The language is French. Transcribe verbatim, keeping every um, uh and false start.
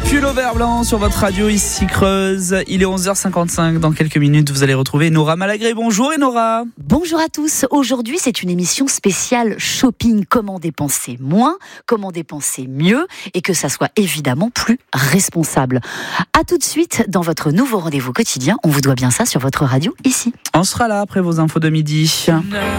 Pull vert blanc sur votre radio ici Creuse. Il est onze heures cinquante-cinq. Dans quelques minutes, vous allez retrouver Nora Malagré. Bonjour Nora. Bonjour à tous. Aujourd'hui, c'est une émission spéciale shopping. Comment dépenser moins, comment dépenser mieux et que ça soit évidemment plus responsable. À tout de suite dans votre nouveau rendez-vous quotidien. On vous doit bien ça sur votre radio ici. On sera là après vos infos de midi.